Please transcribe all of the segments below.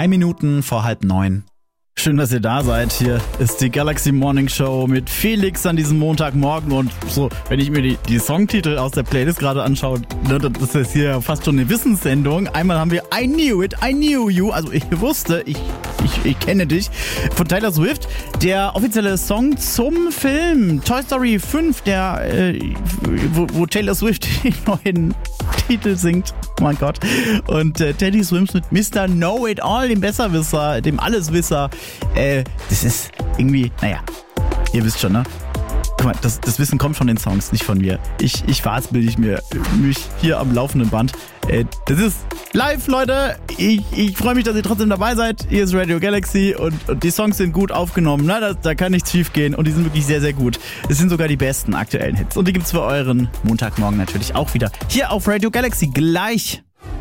3 Minuten vor 8:30. Schön, dass ihr da seid. Hier ist die Galaxy Morning Show mit Felix an diesem Montagmorgen. Und so, wenn ich mir die Songtitel aus der Playlist gerade anschaue, das ist hier fast schon eine Wissenssendung. Einmal haben wir I Knew It, I Knew You. Also ich wusste, ich kenne dich. Von Taylor Swift. Der offizielle Song zum Film Toy Story 5, wo Taylor Swift den neuen Titel singt. Oh mein Gott. Und Teddy Swims mit Mr. Know It All, dem Besserwisser, dem Alleswisser. Das ist irgendwie, naja, ihr wisst schon, ne? Guck mal, das Wissen kommt von den Songs, nicht von mir. Ich verhaspel mich hier am laufenden Band. Das ist live, Leute. Ich freue mich, dass ihr trotzdem dabei seid. Hier ist Radio Galaxy und die Songs sind gut aufgenommen. Ne? Da kann nichts schief gehen und die sind wirklich sehr, sehr gut. Es sind sogar die besten aktuellen Hits. Und die gibt's für euren Montagmorgen natürlich auch wieder. Hier auf Radio Galaxy gleich.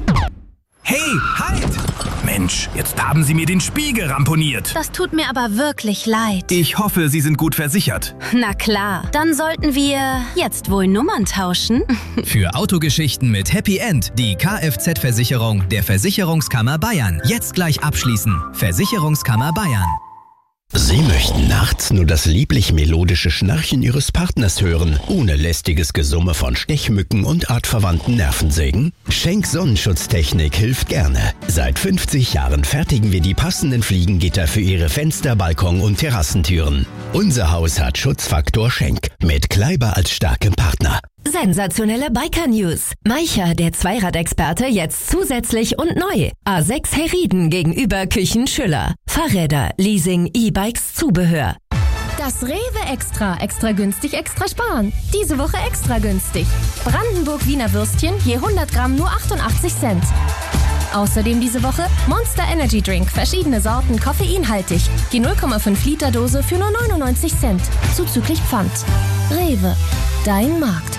Hey, halt! Mensch, jetzt haben Sie mir den Spiegel ramponiert. Das tut mir aber wirklich leid. Ich hoffe, Sie sind gut versichert. Na klar, dann sollten wir jetzt wohl Nummern tauschen. Für Autogeschichten mit Happy End die Kfz-Versicherung der Versicherungskammer Bayern. Jetzt gleich abschließen. Versicherungskammer Bayern. Sie möchten nachts nur das lieblich-melodische Schnarchen Ihres Partners hören, ohne lästiges Gesumme von Stechmücken und artverwandten Nervensägen? Schenk Sonnenschutztechnik hilft gerne. Seit 50 Jahren fertigen wir die passenden Fliegengitter für Ihre Fenster, Balkon und Terrassentüren. Unser Haus hat Schutzfaktor Schenk mit Kleiber als starkem Partner. Sensationelle Biker-News. Maicher, der Zweiradexperte, jetzt zusätzlich und neu. A6 Herrieden gegenüber Küchen Schüller. Fahrräder, Leasing, E-Bikes, Zubehör. Das Rewe Extra günstig, extra sparen. Diese Woche extra günstig. Brandenburg Wiener Würstchen, je 100 Gramm nur 88 Cent. Außerdem diese Woche Monster Energy Drink, verschiedene Sorten, koffeinhaltig. Die 0,5 Liter Dose für nur 99 Cent. Zuzüglich Pfand. Rewe, dein Markt.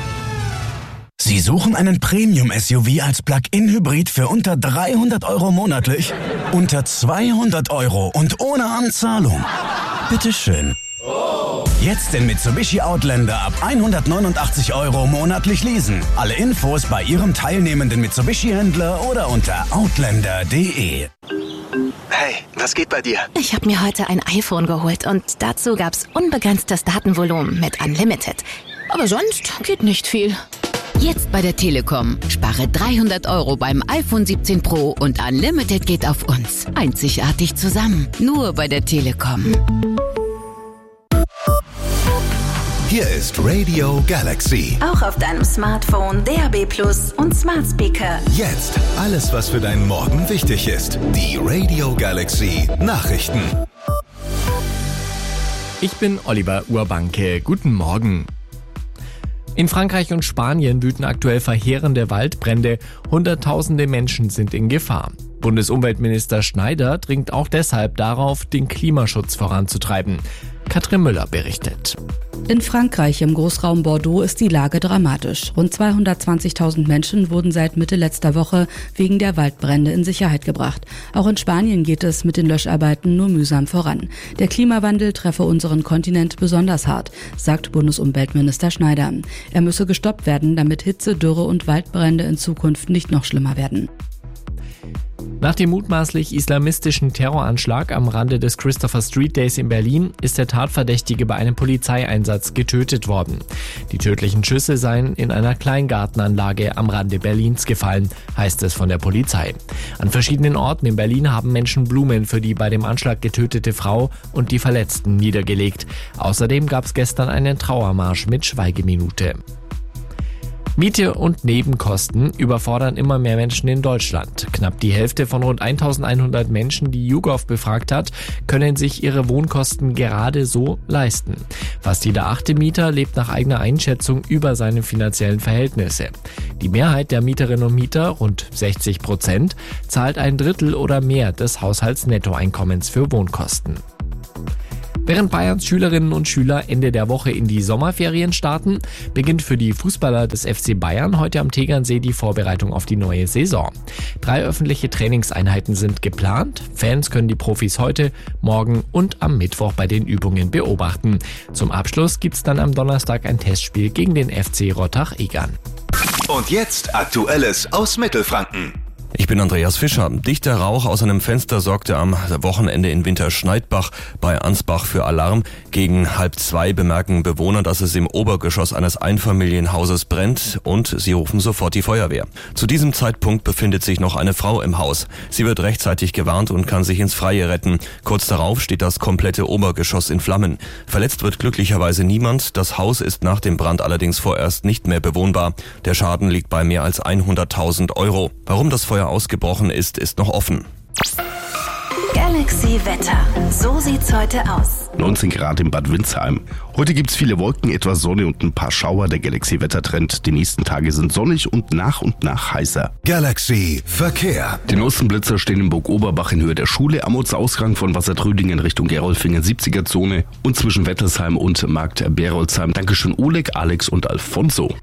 Sie suchen einen Premium-SUV als Plug-in-Hybrid für unter 300 € monatlich? Unter 200 € und ohne Anzahlung? Bitteschön. Jetzt den Mitsubishi Outlander ab 189 € monatlich leasen. Alle Infos bei Ihrem teilnehmenden Mitsubishi-Händler oder unter outlander.de. Hey, was geht bei dir? Ich habe mir heute ein iPhone geholt und dazu gab's unbegrenztes Datenvolumen mit Unlimited. Aber sonst geht nicht viel. Jetzt bei der Telekom. Spare 300 € beim iPhone 17 Pro und Unlimited geht auf uns. Einzigartig zusammen. Nur bei der Telekom. Hier ist Radio Galaxy. Auch auf deinem Smartphone, DAB+ und Smart Speaker. Jetzt alles, was für deinen Morgen wichtig ist. Die Radio Galaxy Nachrichten. Ich bin Oliver Urbanke. Guten Morgen. In Frankreich und Spanien wüten aktuell verheerende Waldbrände. Hunderttausende Menschen sind in Gefahr. Bundesumweltminister Schneider dringt auch deshalb darauf, den Klimaschutz voranzutreiben. Katrin Müller berichtet. In Frankreich im Großraum Bordeaux ist die Lage dramatisch. Rund 220.000 Menschen wurden seit Mitte letzter Woche wegen der Waldbrände in Sicherheit gebracht. Auch in Spanien geht es mit den Löscharbeiten nur mühsam voran. Der Klimawandel treffe unseren Kontinent besonders hart, sagt Bundesumweltminister Schneider. Er müsse gestoppt werden, damit Hitze, Dürre und Waldbrände in Zukunft nicht noch schlimmer werden. Nach dem mutmaßlich islamistischen Terroranschlag am Rande des Christopher Street Days in Berlin ist der Tatverdächtige bei einem Polizeieinsatz getötet worden. Die tödlichen Schüsse seien in einer Kleingartenanlage am Rande Berlins gefallen, heißt es von der Polizei. An verschiedenen Orten in Berlin haben Menschen Blumen für die bei dem Anschlag getötete Frau und die Verletzten niedergelegt. Außerdem gab es gestern einen Trauermarsch mit Schweigeminute. Miete und Nebenkosten überfordern immer mehr Menschen in Deutschland. Knapp die Hälfte von rund 1100 Menschen, die YouGov befragt hat, können sich ihre Wohnkosten gerade so leisten. Fast jeder 8. Mieter lebt nach eigener Einschätzung über seine finanziellen Verhältnisse. Die Mehrheit der Mieterinnen und Mieter, rund 60%, zahlt ein Drittel oder mehr des Haushaltsnettoeinkommens für Wohnkosten. Während Bayerns Schülerinnen und Schüler Ende der Woche in die Sommerferien starten, beginnt für die Fußballer des FC Bayern heute am Tegernsee die Vorbereitung auf die neue Saison. 3 öffentliche Trainingseinheiten sind geplant. Fans können die Profis heute, morgen und am Mittwoch bei den Übungen beobachten. Zum Abschluss gibt's dann am Donnerstag ein Testspiel gegen den FC Rottach-Egern. Und jetzt Aktuelles aus Mittelfranken. Ich bin Andreas Fischer. Dichter Rauch aus einem Fenster sorgte am Wochenende in Winterschneidbach bei Ansbach für Alarm. Gegen 1:30 bemerken Bewohner, dass es im Obergeschoss eines Einfamilienhauses brennt und sie rufen sofort die Feuerwehr. Zu diesem Zeitpunkt befindet sich noch eine Frau im Haus. Sie wird rechtzeitig gewarnt und kann sich ins Freie retten. Kurz darauf steht das komplette Obergeschoss in Flammen. Verletzt wird glücklicherweise niemand. Das Haus ist nach dem Brand allerdings vorerst nicht mehr bewohnbar. Der Schaden liegt bei mehr als 100.000 €. Warum das Feuer ausgebrochen ist noch offen. Galaxy Wetter. So sieht's heute aus. 19 Grad in Bad Windsheim. Heute gibt's viele Wolken, etwas Sonne und ein paar Schauer. Der Galaxy Wettertrend. Die nächsten Tage sind sonnig und nach heißer. Galaxy Verkehr. Die neuesten Blitzer stehen in Burg Oberbach in Höhe der Schule, am Ortsausgang von Wassertrödingen Richtung Gerolfingen 70er-Zone und zwischen Wettersheim und Markt Berolzheim. Dankeschön Oleg, Alex und Alfonso.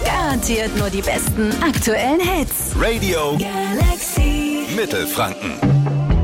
Garantiert nur die besten aktuellen Hits. Radio Galaxy Mittelfranken.